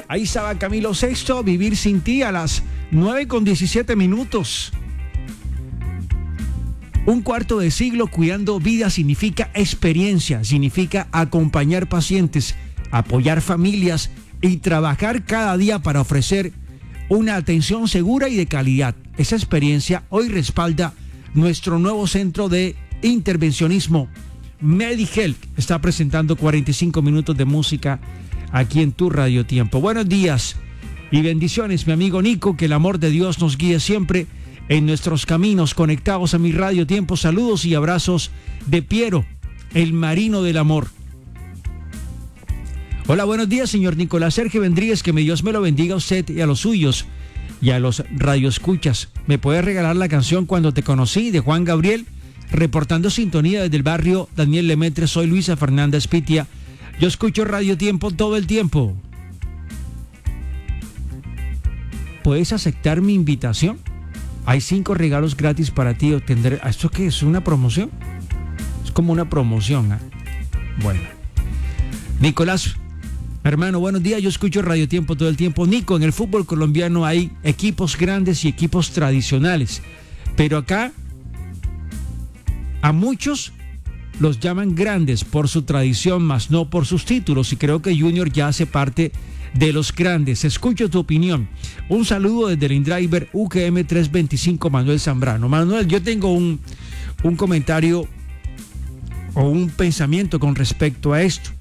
Ahí estaba Camilo VI, Vivir sin ti, a las 9:17. Un cuarto de siglo cuidando vida significa experiencia, significa acompañar pacientes, apoyar familias y trabajar cada día para ofrecer una atención segura y de calidad. Esa experiencia hoy respalda nuestro nuevo centro de intervencionismo MediHealth. Está presentando 45 minutos de música aquí en tu Radio Tiempo. Buenos días y bendiciones, mi amigo Nico, que el amor de Dios nos guíe siempre en nuestros caminos, conectados a mi Radio Tiempo. Saludos y abrazos de Piero, el marino del amor. Hola, buenos días, señor Nicolás Sergio Vendríguez, que Dios me lo bendiga a usted y a los suyos y a los radioescuchas. ¿Me puedes regalar la canción Cuando te conocí, de Juan Gabriel? Reportando sintonía desde el barrio Daniel Lemaitre, soy Luisa Fernanda Spitia. Yo escucho Radio Tiempo todo el tiempo. ¿Puedes aceptar mi invitación? Hay 5 regalos gratis para ti. Obtendré. ¿Esto qué es? ¿Una promoción? Es como una promoción, ¿eh? Bueno. Nicolás, hermano, buenos días. Yo escucho Radio Tiempo todo el tiempo. Nico, en el fútbol colombiano hay equipos grandes y equipos tradicionales. Pero acá a muchos los llaman grandes por su tradición, más no por sus títulos. Y creo que Junior ya hace parte de los grandes. Escucho tu opinión. Un saludo desde el InDriver UGM 325, Manuel Zambrano. Manuel, yo tengo un comentario o un pensamiento con respecto a esto.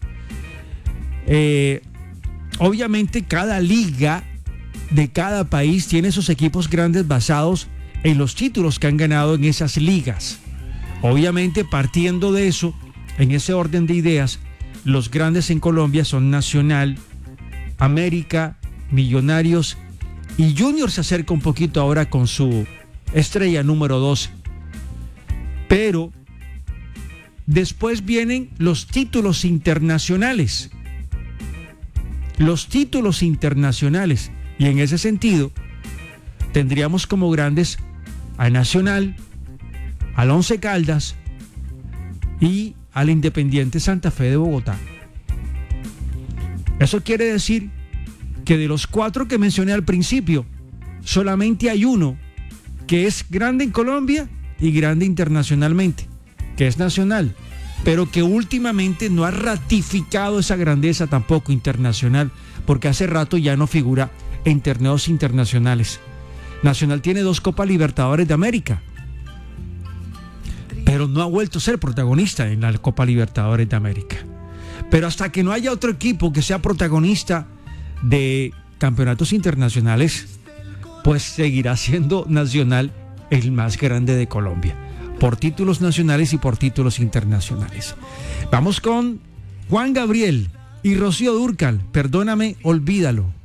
Obviamente cada liga de cada país tiene sus equipos grandes basados en los títulos que han ganado en esas ligas. Obviamente, partiendo de eso, en ese orden de ideas, los grandes en Colombia son Nacional, América, Millonarios, y Junior se acerca un poquito ahora con su estrella número 12. Pero después vienen los títulos internacionales. Los títulos internacionales. Y en ese sentido, tendríamos como grandes a Nacional, al Once Caldas y al Independiente Santa Fe de Bogotá. Eso quiere decir que de los 4 que mencioné al principio, solamente hay uno que es grande en Colombia y grande internacionalmente, que es Nacional, pero que últimamente no ha ratificado esa grandeza tampoco internacional, porque hace rato ya no figura en torneos internacionales. Nacional tiene 2 Copas Libertadores de América, pero no ha vuelto a ser protagonista en la Copa Libertadores de América. Pero hasta que no haya otro equipo que sea protagonista de campeonatos internacionales, pues seguirá siendo Nacional el más grande de Colombia, por títulos nacionales y por títulos internacionales. Vamos con Juan Gabriel y Rocío Dúrcal, Perdóname, olvídalo.